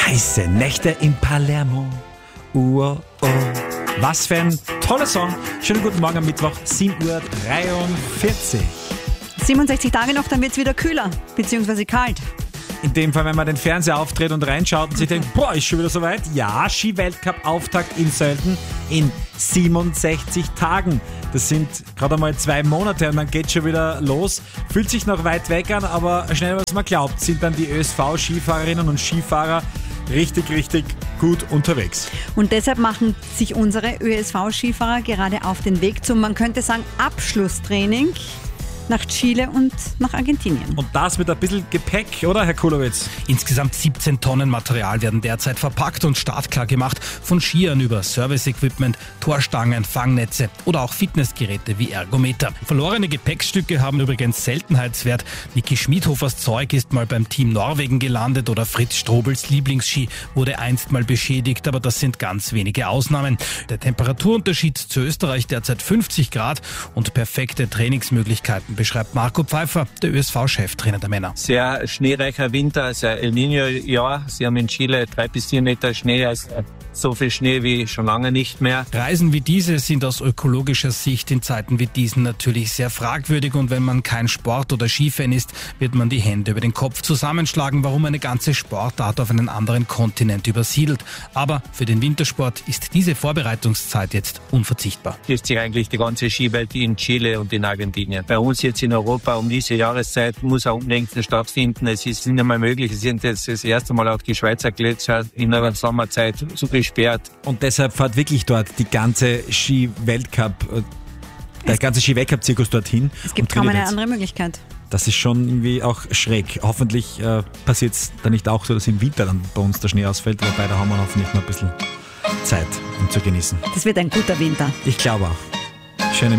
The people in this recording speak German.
Heiße Nächte in Palermo. Oh. Was für ein toller Song. Schönen guten Morgen am Mittwoch, 7:43 Uhr. 67 Tage noch, dann wird es wieder kühler, beziehungsweise kalt. In dem Fall, wenn man den Fernseher aufdreht und reinschaut und sich denkt, boah, ist schon wieder soweit. Ja, Ski-Weltcup-Auftakt in Sölden in 67 Tagen. Das sind gerade einmal 2 Monate und dann geht schon wieder los. Fühlt sich noch weit weg an, aber schneller als man glaubt, sind dann die ÖSV-Skifahrerinnen und Skifahrer richtig gut unterwegs. Und deshalb machen sich unsere ÖSV-Skifahrer gerade auf den Weg zum, man könnte sagen, Abschlusstraining nach Chile und nach Argentinien. Und das mit ein bisschen Gepäck, oder Herr Kulowitz? Insgesamt 17 Tonnen Material werden derzeit verpackt und startklar gemacht. Von Skiern über Service-Equipment, Torstangen, Fangnetze oder auch Fitnessgeräte wie Ergometer. Verlorene Gepäckstücke haben übrigens Seltenheitswert. Niki Schmidhofers Zeug ist mal beim Team Norwegen gelandet oder Fritz Strobels Lieblingsski wurde einst mal beschädigt, aber das sind ganz wenige Ausnahmen. Der Temperaturunterschied zu Österreich derzeit 50 Grad und perfekte Trainingsmöglichkeiten, beschreibt Marco Pfeiffer, der ÖSV-Cheftrainer der Männer. Sehr schneereicher Winter, also El Niño-Jahr. Sie haben in Chile 3 bis 4 Meter Schnee, also so viel Schnee wie schon lange nicht mehr. Reisen wie diese sind aus ökologischer Sicht in Zeiten wie diesen natürlich sehr fragwürdig und wenn man kein Sport- oder Skifan ist, wird man die Hände über den Kopf zusammenschlagen, warum eine ganze Sportart auf einen anderen Kontinent übersiedelt. Aber für den Wintersport ist diese Vorbereitungszeit jetzt unverzichtbar. Ist sich eigentlich die ganze Skiwelt in Chile und in Argentinien. Bei uns jetzt in Europa um diese Jahreszeit muss auch unbedingt stattfinden. Es ist nicht einmal möglich. Es sind jetzt das erste Mal auch die Schweizer Gletscher in der Sommerzeit so gesperrt. Und deshalb fährt wirklich dort die ganze der ganze Ski-Weltcup-Zirkus dorthin. Es gibt kaum eine andere Möglichkeit. Das ist schon irgendwie auch schräg. Hoffentlich passiert es dann nicht auch so, dass im Winter dann bei uns der Schnee ausfällt, wobei da haben wir hoffentlich noch ein bisschen Zeit, um zu genießen. Das wird ein guter Winter. Ich glaube auch.